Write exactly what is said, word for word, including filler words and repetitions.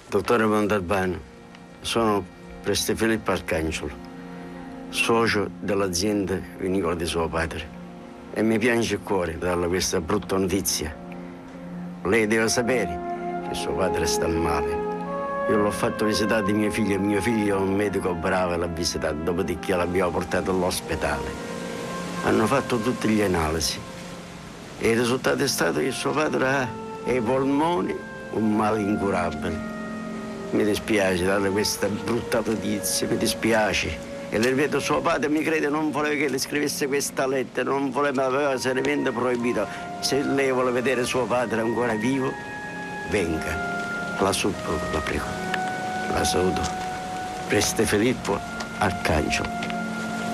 Dottore Montalbano, sono Preste Filippo Arcangelo, socio dell'azienda vinicola di suo padre. E mi piange il cuore darle questa brutta notizia. Lei deve sapere che suo padre sta male. Io l'ho fatto visitare di mio figlio e mio figlio è un medico bravo e l'ha visitato, dopodiché l'abbiamo portato all'ospedale. Hanno fatto tutte le analisi e il risultato è stato che suo padre ha ai polmoni un male incurabile. Mi dispiace darle questa brutta notizia, mi dispiace. E le ripeto, suo padre mi crede, non voleva che le scrivesse questa lettera, non voleva, aveva seriamente proibito. Se lei vuole vedere suo padre ancora vivo, venga. La supplico, la prego. La saluto. Preste Filippo Arcangelo.